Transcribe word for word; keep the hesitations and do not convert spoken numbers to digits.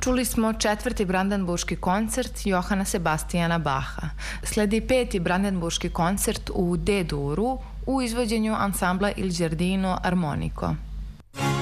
Čuli smo četvrti brandenburški koncert Johana Sebastijana Baha. Sledi peti brandenburški koncert u D-duru u izvođenju ansambla Il Giardino Armonico.